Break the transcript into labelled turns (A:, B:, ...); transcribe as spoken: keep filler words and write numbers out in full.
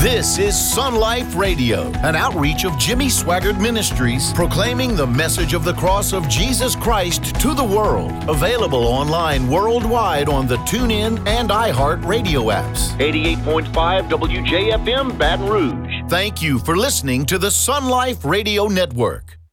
A: This is Sun Life Radio, an outreach of Jimmy Swaggart Ministries, proclaiming the message of the cross of Jesus Christ to the world. Available online worldwide on the TuneIn and iHeart radio apps.
B: eighty-eight point five W J F M, Baton Rouge.
A: Thank you for listening to the Sun Life Radio Network.